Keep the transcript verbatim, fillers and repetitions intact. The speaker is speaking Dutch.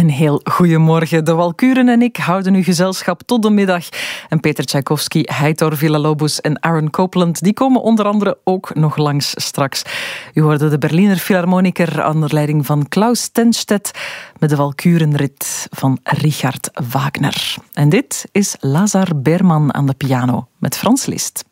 Een heel goeiemorgen. De Walkuren en ik houden u gezelschap tot de middag. En Peter Tchaikovsky, Heitor Villa-Lobos en Aaron Copland, die komen onder andere ook nog langs straks. U hoorde de Berliner Philharmoniker onder leiding van Klaus Tenstedt met de Walkurenrit van Richard Wagner. En dit is Lazar Berman aan de piano met Franz Liszt.